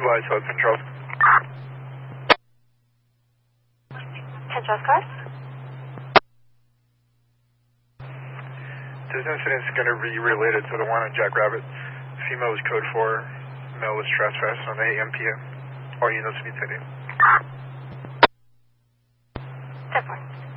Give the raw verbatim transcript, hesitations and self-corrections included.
Flight South Control. ten Charles Cars? This incident is going to be related to the one on Jackrabbit. Female was code four, male was trespass on eight A M P M. All units be taken. ten four.